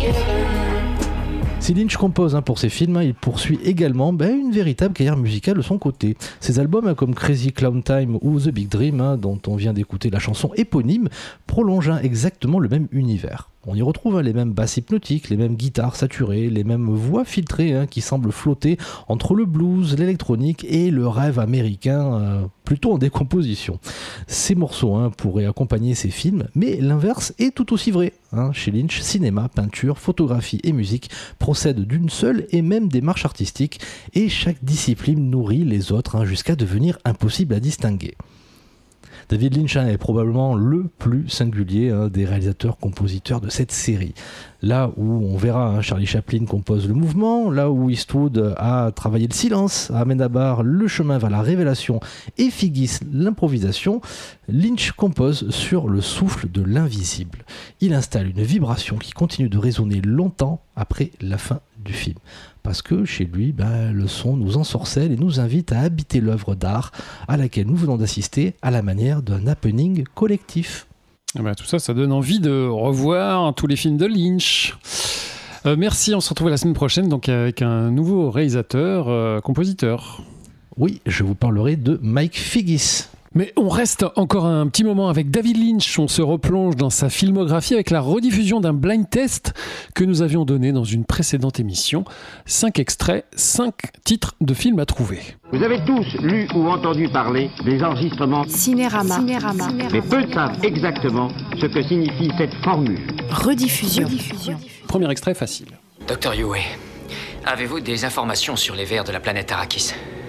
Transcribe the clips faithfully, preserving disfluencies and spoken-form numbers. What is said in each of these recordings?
Si Lynch compose hein, pour ses films, hein, il poursuit également ben, une véritable carrière musicale de son côté. Ses albums hein, comme Crazy Clown Time ou The Big Dream, hein, dont on vient d'écouter la chanson éponyme, prolongent hein, exactement le même univers. On y retrouve hein, les mêmes basses hypnotiques, les mêmes guitares saturées, les mêmes voix filtrées hein, qui semblent flotter entre le blues, l'électronique et le rêve américain, euh, plutôt en décomposition. Ces morceaux hein, pourraient accompagner ces films, mais l'inverse est tout aussi vrai. Hein. Chez Lynch, cinéma, peinture, photographie et musique procèdent d'une seule et même démarche artistique, et chaque discipline nourrit les autres hein, jusqu'à devenir impossible à distinguer. David Lynch hein, est probablement le plus singulier hein, des réalisateurs-compositeurs de cette série. Là où on verra hein, Charlie Chaplin compose le mouvement, là où Eastwood a travaillé le silence, Amenábar le chemin vers la révélation et Figgis l'improvisation, Lynch compose sur le souffle de l'invisible. Il installe une vibration qui continue de résonner longtemps après la fin du film. Parce que chez lui, ben, le son nous ensorcelle et nous invite à habiter l'œuvre d'art à laquelle nous venons d'assister à la manière d'un happening collectif. Eh ben, tout ça, ça donne envie de revoir tous les films de Lynch. Euh, merci, on se retrouve la semaine prochaine donc avec un nouveau réalisateur, euh, compositeur. Oui, je vous parlerai de Mike Figgis. Mais on reste encore un petit moment avec David Lynch. On se replonge dans sa filmographie avec la rediffusion d'un blind test que nous avions donné dans une précédente émission. Cinq extraits, cinq titres de films à trouver. Vous avez tous lu ou entendu parler des enregistrements Cinérama. Cinérama. Mais peu savent exactement ce que signifie cette formule. Rediffusion. Rediffusion. Premier extrait facile. Docteur Yue, avez-vous des informations sur les vers de la planète Arrakis ?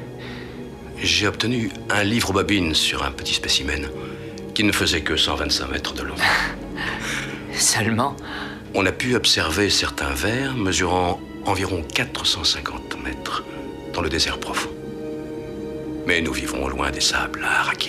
J'ai obtenu un livre bobine sur un petit spécimen qui ne faisait que cent vingt-cinq mètres de long. Seulement ? On a pu observer certains vers mesurant environ quatre cent cinquante mètres dans le désert profond. Mais nous vivons loin des sables à Arrakis.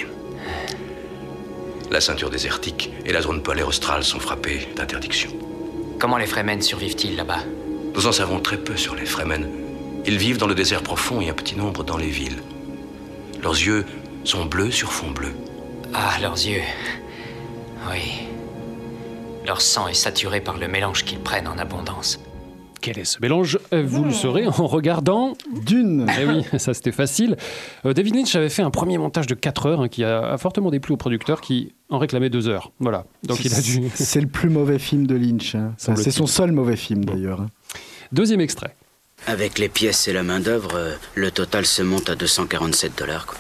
La ceinture désertique et la zone polaire australe sont frappées d'interdiction. Comment les Fremen survivent-ils là-bas ? Nous en savons très peu sur les Fremen. Ils vivent dans le désert profond et un petit nombre dans les villes. Leurs yeux sont bleus sur fond bleu. Ah, leurs yeux. Oui. Leur sang est saturé par le mélange qu'ils prennent en abondance. Quel est ce mélange ? Vous le saurez en regardant Dune. Eh oui, ça c'était facile. Euh, David Lynch avait fait un premier montage de quatre heures hein, qui a, a fortement déplu au producteur qui en réclamait deux heures. Voilà. Donc il a dû... C'est le plus mauvais film de Lynch. Hein. Ça, c'est son seul mauvais film d'ailleurs. Hein. Deuxième extrait. Avec les pièces et la main-d'œuvre, euh, le total se monte à deux cent quarante-sept dollars. Quoi.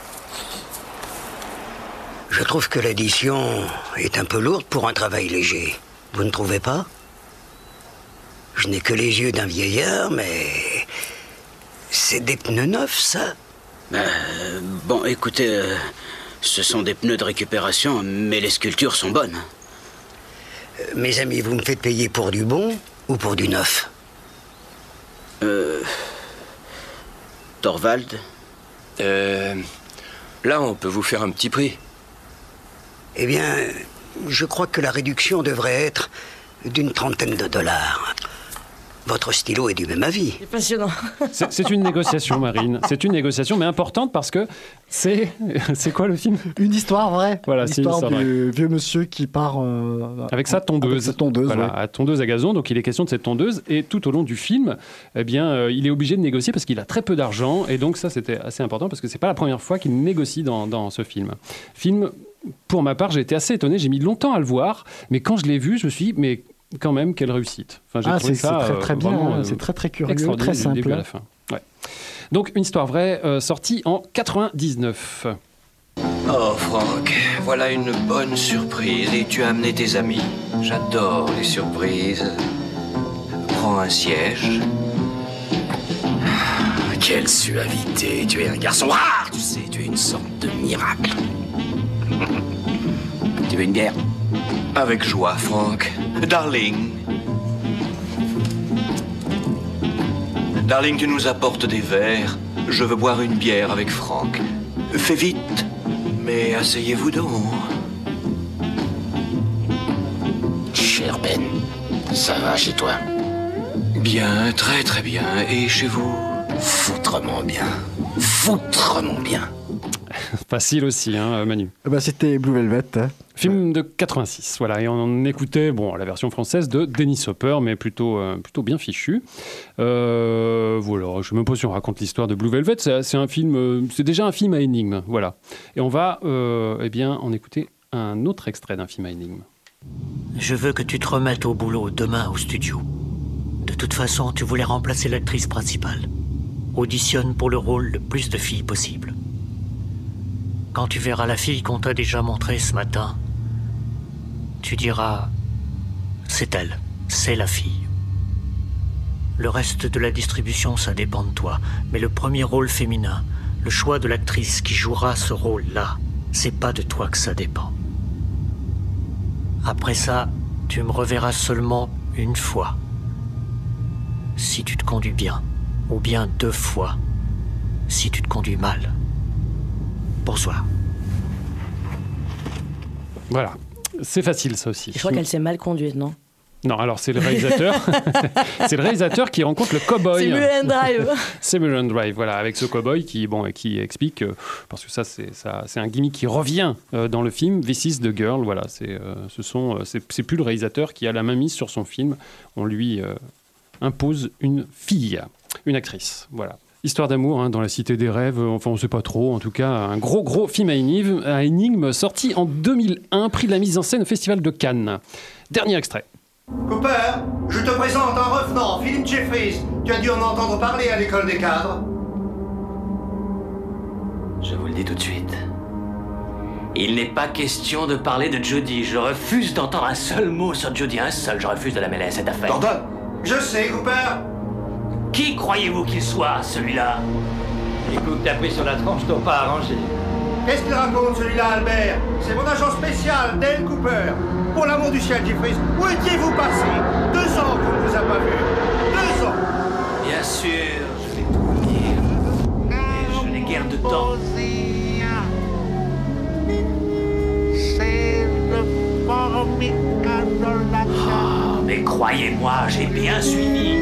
Je trouve que l'édition est un peu lourde pour un travail léger. Vous ne trouvez pas ? Je n'ai que les yeux d'un vieillard, mais... C'est des pneus neufs, ça ? euh, Bon, écoutez, euh, ce sont des pneus de récupération, mais les sculptures sont bonnes. Euh, mes amis, vous me faites payer pour du bon ou pour du neuf ? Euh... Torvald ? Euh... Là, on peut vous faire un petit prix. Eh bien, je crois que la réduction devrait être d'une trentaine de dollars. Votre stylo est du même avis. C'est passionnant. C'est, c'est une négociation, Marine. C'est une négociation, mais importante parce que c'est... C'est quoi le film ? Une histoire vraie. Voilà, l'histoire c'est une histoire du vraie. vieux monsieur qui part... Euh, avec sa tondeuse. Avec sa tondeuse, voilà, ouais. à tondeuse à gazon. Donc il est question de cette tondeuse. Et tout au long du film, eh bien, euh, il est obligé de négocier parce qu'il a très peu d'argent. Et donc ça, c'était assez important parce que c'est pas la première fois qu'il négocie dans, dans ce film. Film, pour ma part, j'ai été assez étonné. J'ai mis longtemps à le voir. Mais quand je l'ai vu, je me suis dit... mais quand même, quelle réussite. Enfin, j'ai ah, trouvé c'est, ça, c'est très, très euh, bien, vraiment, euh, c'est très très curieux, extraordinaire très du début simple. à la fin. Ouais. Donc, une histoire vraie, euh, sortie en quatre-vingt-dix-neuf. Oh, Franck, voilà une bonne surprise et tu as amené tes amis. J'adore les surprises. Prends un siège. Ah, quelle suavité, tu es un garçon rare, tu sais, tu es une sorte de miracle. Tu veux une bière ? Avec joie, Franck. Darling. Darling, tu nous apportes des verres. Je veux boire une bière avec Franck. Fais vite, mais asseyez-vous donc. Cher Ben, ça va chez toi ? Bien, très très bien. Et chez vous ? Foutrement bien. Foutrement bien. Facile aussi, hein, Manu. Bah, c'était Blue Velvet. Hein. Film de quatre-vingt-six, voilà, et on en écoutait bon, la version française de Dennis Hopper, mais plutôt, euh, plutôt bien fichu. Euh, voilà, je ne sais même pas si on raconte l'histoire de Blue Velvet, c'est, c'est, un film, euh, c'est déjà un film à énigme, voilà. Et on va euh, eh bien, en écouter un autre extrait d'un film à énigme. Je veux que tu te remettes au boulot demain au studio. De toute façon, tu voulais remplacer l'actrice principale. Auditionne pour le rôle le plus de filles possible. Quand tu verras la fille qu'on t'a déjà montrée ce matin, tu diras « c'est elle, c'est la fille ». Le reste de la distribution, ça dépend de toi. Mais le premier rôle féminin, le choix de l'actrice qui jouera ce rôle-là, c'est pas de toi que ça dépend. Après ça, tu me reverras seulement une fois. Si tu te conduis bien, ou bien deux fois, si tu te conduis mal. Bonsoir. Voilà, c'est facile ça aussi. Je crois qu'elle s'est mal conduite, non ? Non, alors c'est le réalisateur. C'est le réalisateur qui rencontre le cow-boy. C'est Mulholland Drive. C'est Mulholland Drive, voilà, avec ce cow-boy qui, bon, qui explique, euh, parce que ça c'est, ça, c'est un gimmick qui revient euh, dans le film, This is the Girl, voilà, c'est, euh, ce sont, euh, c'est, c'est plus le réalisateur qui a la main mise sur son film, on lui euh, impose une fille, une actrice, voilà. Histoire d'amour hein, dans la cité des rêves, enfin on ne sait pas trop, en tout cas un gros gros film à énigme, à énigme sorti en deux mille un, prix de la mise en scène au Festival de Cannes. Dernier extrait. Cooper, je te présente un revenant, Philip Jeffries. Tu as dû en entendre parler à l'école des cadres. Je vous le dis tout de suite. Il n'est pas question de parler de Jodie. Je refuse d'entendre un seul mot sur Jodie, un seul. Je refuse de la mêler à cette affaire. Pardon ? Je sais, Cooper. Qui croyez-vous qu'il soit, celui-là ? Les coups que t'as pris sur la tranche t'ont pas arrangé. Qu'est-ce qu'il raconte, celui-là, Albert ? C'est mon agent spécial, Dale Cooper. Pour l'amour du ciel, Jeffries, où étiez-vous passé ? Deux ans qu'on ne vous a pas vu. Deux ans. Bien sûr, je vais tout vous dire. Et je n'ai guère de temps. C'est le formidable de la Oh, mais croyez-moi, j'ai bien suivi.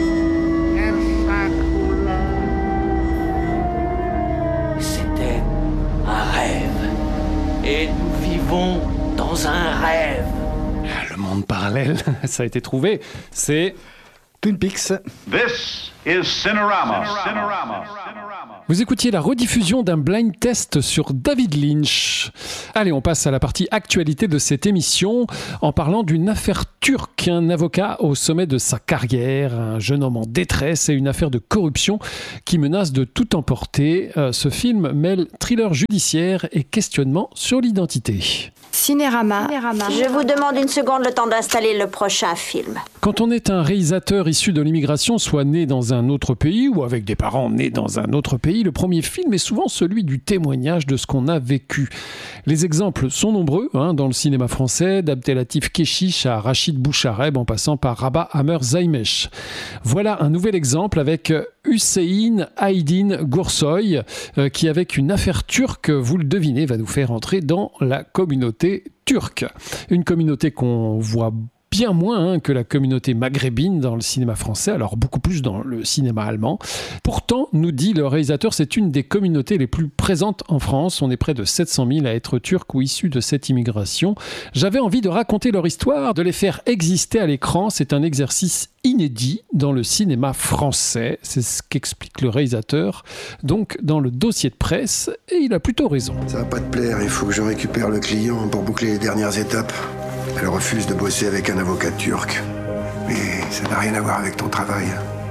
C'était un rêve. Et nous vivons dans un rêve. Le monde parallèle, ça a été trouvé. C'est Twin Peaks. This is Cinerama. Cinerama. Vous écoutiez la rediffusion d'un blind test sur David Lynch. Allez, on passe à la partie actualité de cette émission en parlant d'une affaire turque. Un avocat au sommet de sa carrière, un jeune homme en détresse et une affaire de corruption qui menace de tout emporter. Euh, ce film mêle thriller judiciaire et questionnement sur l'identité. Cinérama. Cinérama. Je vous demande une seconde le temps d'installer le prochain film. Quand on est un réalisateur issu de l'immigration, soit né dans un autre pays ou avec des parents nés dans un autre pays, le premier film est souvent celui du témoignage de ce qu'on a vécu. Les exemples sont nombreux hein, dans le cinéma français, d'Abdelatif Kechiche à Rachid Bouchareb en passant par Rabat Amer Zaimesh. Voilà un nouvel exemple avec Hüseyin Aydin Gürsoy euh, qui, avec une affaire turque, vous le devinez, va nous faire entrer dans la communauté turque. Une communauté qu'on voit bien moins hein, que la communauté maghrébine dans le cinéma français, alors beaucoup plus dans le cinéma allemand. Pourtant, nous dit le réalisateur, c'est une des communautés les plus présentes en France. On est près de sept cent mille à être turcs ou issus de cette immigration. J'avais envie de raconter leur histoire, de les faire exister à l'écran. C'est un exercice inédit dans le cinéma français. C'est ce qu'explique le réalisateur, donc dans le dossier de presse, et il a plutôt raison. Ça va pas te plaire, il faut que je récupère le client pour boucler les dernières étapes. Elle refuse de bosser avec un avocat turc. Mais ça n'a rien à voir avec ton travail.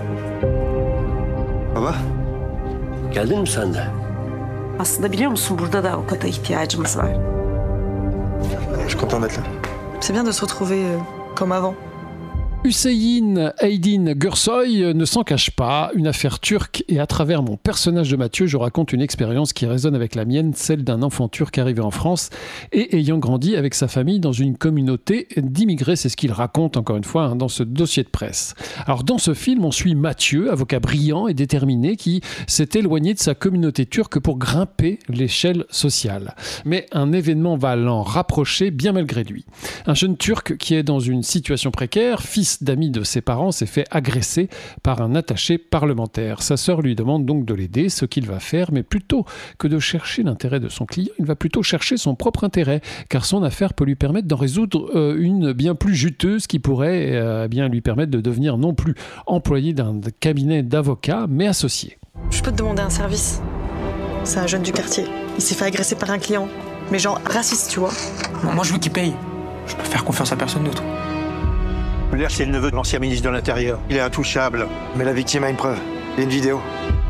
Baba, geldin mi sen de? Aslında biliyor musun burada da avukata ihtiyacımız var. Je suis content d'être là. C'est bien de se retrouver euh, comme avant. Hüseyin Aydin Gürsoy ne s'en cache pas, une affaire turque, et à travers mon personnage de Mathieu, je raconte une expérience qui résonne avec la mienne, celle d'un enfant turc arrivé en France et ayant grandi avec sa famille dans une communauté d'immigrés. C'est ce qu'il raconte encore une fois hein, dans ce dossier de presse. Alors dans ce film, on suit Mathieu, avocat brillant et déterminé qui s'est éloigné de sa communauté turque pour grimper l'échelle sociale. Mais un événement va l'en rapprocher bien malgré lui. Un jeune turc qui est dans une situation précaire, fils fils d'ami de ses parents s'est fait agresser par un attaché parlementaire. Sa sœur lui demande donc de l'aider, ce qu'il va faire, mais plutôt que de chercher l'intérêt de son client, il va plutôt chercher son propre intérêt, car son affaire peut lui permettre d'en résoudre euh, une bien plus juteuse qui pourrait euh, bien lui permettre de devenir non plus employé d'un cabinet d'avocats, mais associé. Je peux te demander un service? C'est un jeune du quartier. Il s'est fait agresser par un client. Mais genre raciste, tu vois. Moi, je veux qu'il paye. Je peux faire confiance à personne d'autre. Muller, c'est le neveu de l'ancien ministre de l'Intérieur. Il est intouchable. Mais la victime a une preuve. Il y a une vidéo.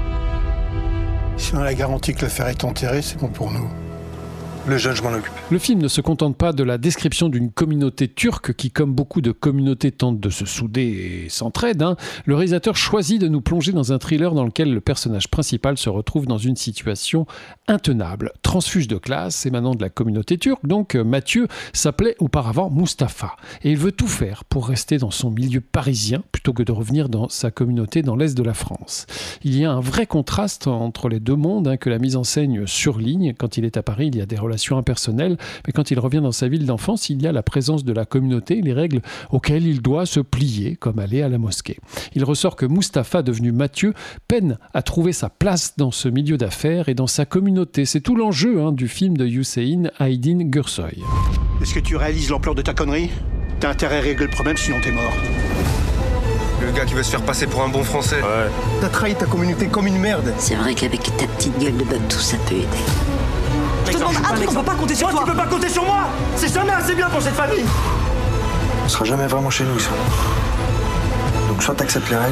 Si on a la garantie que l'affaire est enterrée, c'est bon pour nous. Le jeune, je m'en occupe. Le film ne se contente pas de la description d'une communauté turque qui, comme beaucoup de communautés, tente de se souder et s'entraide. Hein. Le réalisateur choisit de nous plonger dans un thriller dans lequel le personnage principal se retrouve dans une situation intenable. Transfuge de classe émanant de la communauté turque, donc Mathieu s'appelait auparavant Mustapha. Et il veut tout faire pour rester dans son milieu parisien plutôt que de revenir dans sa communauté dans l'est de la France. Il y a un vrai contraste entre les deux mondes hein, que la mise en scène surligne. Quand il est à Paris, il y a des relations impersonnelles, mais quand il revient dans sa ville d'enfance, il y a la présence de la communauté, les règles auxquelles il doit se plier, comme aller à la mosquée. Il ressort que Mustapha, devenu Mathieu, peine à trouver sa place dans ce milieu d'affaires et dans sa communauté. C'est tout l'enjeu hein, du film de Hüseyin Aydin Gürsoy. Est-ce que tu réalises l'ampleur de ta connerie? T'as intérêt à régler le problème, sinon t'es mort. Le gars qui veut se faire passer pour un bon français. Ouais. T'as trahi ta communauté comme une merde. C'est vrai qu'avec ta petite gueule de bug, tout ça peut aider. Je te demande un truc, on peut pas compter sur toi. Tu peux pas compter sur moi. C'est jamais assez bien pour cette famille. On sera jamais vraiment chez nous, ça. Donc soit t'acceptes les règles,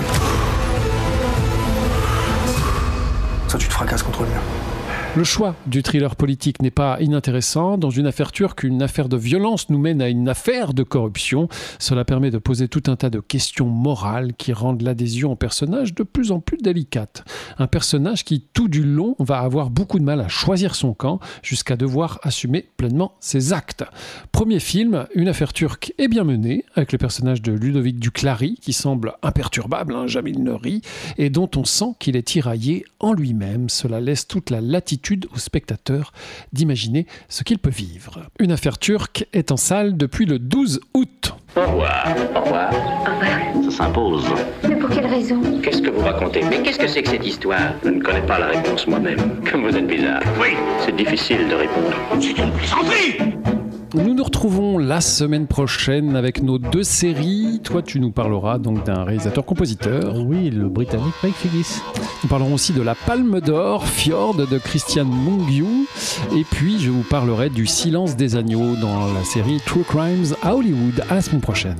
soit tu te fracasses contre le mur. Le choix du thriller politique n'est pas inintéressant. Dans une affaire turque, une affaire de violence nous mène à une affaire de corruption. Cela permet de poser tout un tas de questions morales qui rendent l'adhésion au personnage de plus en plus délicate. Un personnage qui, tout du long, va avoir beaucoup de mal à choisir son camp jusqu'à devoir assumer pleinement ses actes. Premier film, une affaire turque est bien menée, avec le personnage de Ludovic Duclari, qui semble imperturbable, hein, jamais il ne rit, et dont on sent qu'il est tiraillé en lui-même. Cela laisse toute la latitude au spectateur d'imaginer ce qu'il peut vivre. Une affaire turque est en salle depuis le douze août. Au revoir. Au revoir. Au revoir. Ça s'impose. Mais pour quelle raison? Qu'est-ce que vous racontez? Mais qu'est-ce que c'est que cette histoire? Je ne connais pas la réponse moi-même. Comme vous êtes bizarre. Oui. C'est difficile de répondre. C'est une plaisanterie! Nous nous retrouvons la semaine prochaine avec nos deux séries. Toi, tu nous parleras donc d'un réalisateur-compositeur. Oui, le britannique Mike Figgis. Nous parlerons aussi de la Palme d'Or, Fjord de Christian Mungiu. Et puis, je vous parlerai du Silence des agneaux dans la série True Crimes à Hollywood. À la semaine prochaine.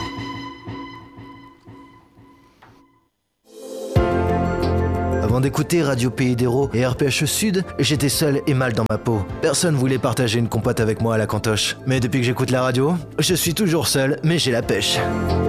Avant d'écouter Radio Pays d'Héros et R P H Sud, j'étais seul et mal dans ma peau. Personne voulait partager une compote avec moi à la cantoche. Mais depuis que j'écoute la radio, je suis toujours seul, mais j'ai la pêche.